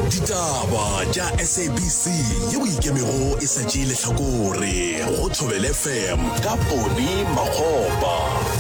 Ditaba tša SABC yeo ikemego e sa tšeele hlakore go Thobela FM ka Poni Makgopa.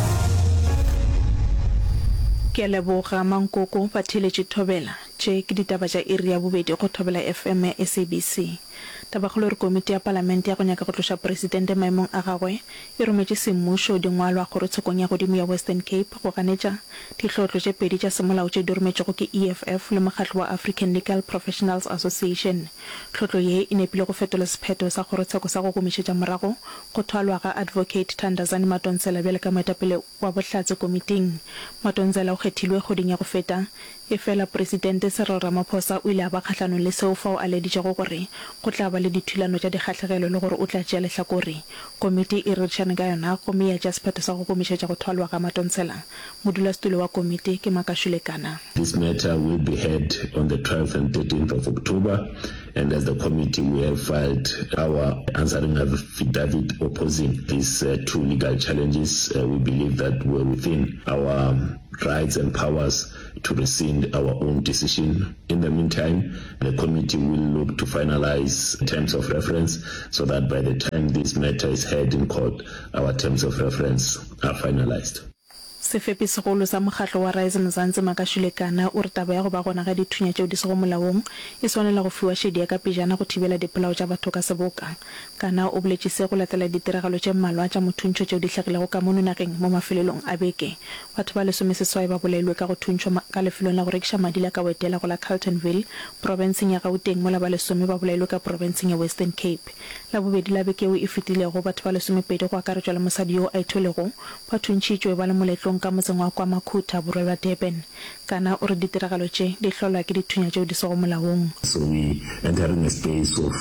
Ke leboga Mankoko ba theletše Thobela tše ke ditaba tša iri ya bobedi go Thobela FM ya SABC. Tabagolo re komiti ya palamente ya go nyaka go tloša presidente maemong a gagwe e rometše semmušo dingwalwa kgorotshekong ya godimo ya Western Cape go ganetša dihlotlo tše pedi tša semolao tše di rometšego ke EFF le mokgatlo wa African Legal Professionals Association. Tlhotlo ye e nepile go fetola sephetho sa kgorotsheko sa go komišetša morago go thwalwa ga advocate Thandazani Madonsela bjale ka moetapele wa bohlatse komiting. Madonsela o kgethilwe kgoding ya go feta efela presidente Cyril Ramaphosa o ile a ba kgahlano le seo fao a leditšego gore go tla ba le dithulano tša dikgatlhegelo le gore o tla tšea lehlakore. Komiti e rerišane ka yona gomme ya tša sephetho sa go komišetša go thwalwa ga Madonsela. Modulasetulo wa komiti ke Makashule Kana. This matter will be heard on the 12th and 13th of October, and as the committee we have filed our answering affidavit opposing these two legal challenges. We believe that we're within our rights and powers to rescind our own decision. In the meantime, the committee will look to finalize terms of reference so that by the time this matter is heard in court, our terms of reference are finalized. Sefepi segolo sa mokgatlo wa Rise Mzansi Makashule Kana o re taba ya go ba gona ga dithunya tšeo di sego molaong e swanela go fiwa šedi ya ka pejana go thibela dipolao tša batho ka seboka. Kana o boletše se go latela ditiragalo tše mmalwa tša mothuntšo tšeo di hlagilego ka mono nageng mo mafelelong a beke. Batho ba 16 ba bolailwe ka go thuntšwa ka lefelong la go rekiša madila ka boetela go la Carltonville provinceng ya Gauteng mola ba 10 ba bolailwe ka provinceng ya Western Cape. La bobedi la beke eo e fetilego batho ba 12 go akaretšwa le mosadi yo a itholego ba thuntšitšwe ba le moletlong ka motseng wa kwa Makhuta borwa ba Durban. Kana o re ditiragalo tše di hlolwa ke dithunya tšeo di sego molaong. So we enter in a space of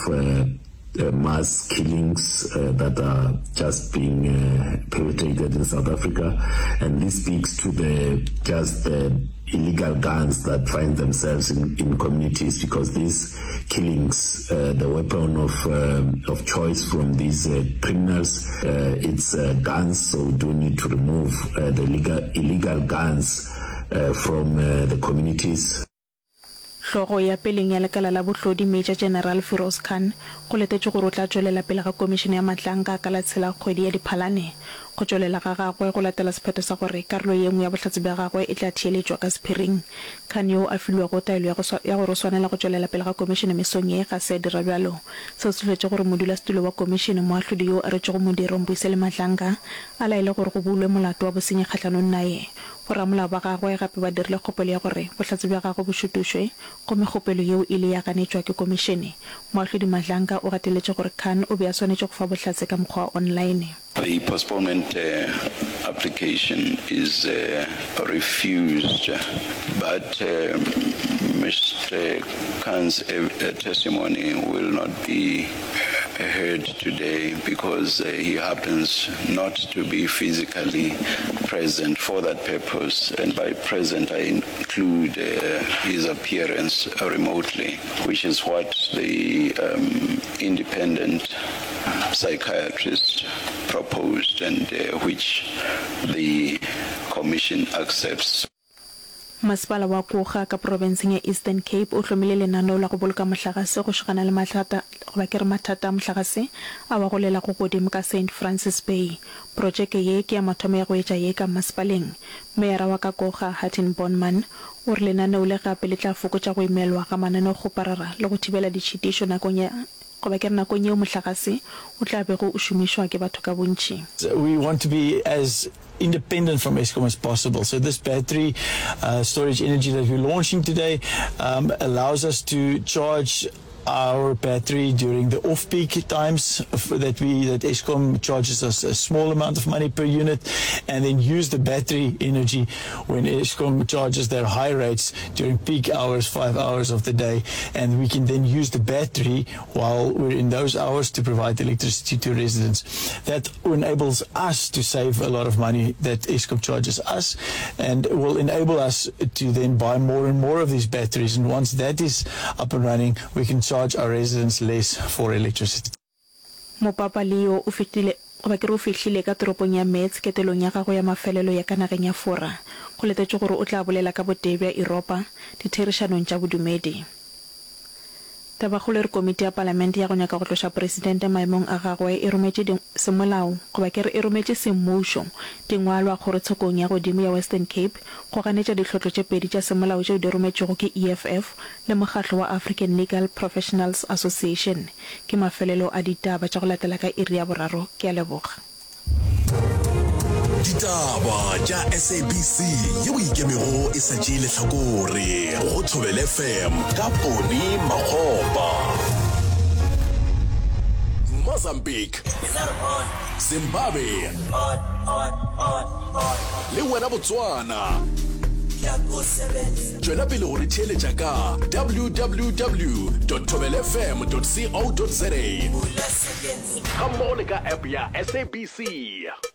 mass killings that are just being perpetrated in South Africa, and this speaks to the illegal guns that find themselves in communities, because these killings, the weapon of choice from these criminals, it's guns. So we do need to remove the illegal guns from the communities. Hlogo ya peleng ya lekala la bohlodi Major General Firoz Khan go letetše gore o tla tšwelela pele ga komishene ya matlanka ka la tshela kgwedi ya Diphalane. Go tšwelela ga gagwe go latela sephetho sa gore karolo ye nngwe ya bohlatse bja gagwe e tla theeletšwa ka sephiring. Khan yo a filwego taelo ya gore o swanela go tšwelela pele ga komishene mesong ye ga se dira bjalo. Seo se hwetše gore modulasetulo wa komishene moahlodi yo a retšego modiro Mbuyisele Matlanka a laele gore go bulwe molato wa bosenyi kgatlhanong naye. Boramolao ba gagwe gape ba dirile kgopelo ya gore bohlatse bja gagwe bo šutušwe gomme kgopelo yeo e le ya ganetšwa ke komishene. Moahlodi Matlanka o gateletše gore Khan o be a swanetše go fa bohlatse ka mokgwa online. The postponement application is refused, but Mr. Khan's testimony will not be heard today because he happens not to be physically present for that purpose, and by present I include his appearance remotely, which is what the independent psychiatrist proposed and which the commission accepts. Masepala wa Koga ka provinceng ya Eastern Cape o hlomile lenaneo la go boloka mohlagase go shogana le mathata a mohlagase a wa go lela go godimo ka St Francis Bay. Projeke ye ke ya mathomo ya go etša ye ka masepaleng. Meyara wa ka Koga Hatin Bonman o re lenaneo le gape le tla fokotša go imelwa ga mananeo go parara le go thibela ditšhitišo nakong ya go bakera nakong yeo mohlagase o tla bego o šomišwa ke batho ka bontši. We want to be as independent from Eskom as possible. So this battery storage energy that we're launching today allows us to charge our battery during the off-peak times that Eskom charges us a small amount of money per unit, and then use the battery energy when Eskom charges their high rates during peak hours, 5 hours of the day, and we can then use the battery while we're in those hours to provide electricity to residents. That enables us to save a lot of money that Eskom charges us, and will enable us to then buy more and more of these batteries, and once that is up and running, we can charge our residents less for electricity. Mopapa Leo o fihlile ka toropong ya Metz ketelong ya gagwe ya mafelelo ya kanageng ya Fora. Go letetše gore o tla bolela ka botee bja Europa ditherišanong tša bodumedi. Tabakgolo re komiti ya palamente ya go nyaka go tloša presidente maemong a gagwe e rometse semolao goba ke re e rometse semmušo dingwalwa kgorotshekong ya godimo ya Western Cape go ganetša ditlhotlo tše pedi tša semolao tšeo di rometšego ke EFF le mokgatlo wa African Legal Professionals Association. Ke mafelelo a ditaba tša go latela ka iri ya boraro. Ke a leboga. Ditaba tša SABC ye o ikemego e sa tšee lehlakore go Thobela FM ka Poni Makgopa. Mozambique, Zimbabwe, le wena Botswana. Tšwela pele go re theeletša ka www.thobelafm.co.za ga mmogo le ka app ya SABC.